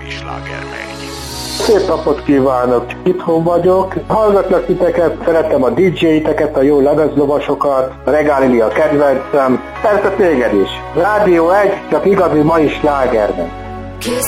Sláger megy. Szép napot kívánok! Itthon vagyok. Hallgatlak titeket, szeretem a DJ-teket, a jó lemezlovasokat, a Regália kedvencem, persze téged is. Rádió 1, csak igazi mai slágerben. Kiss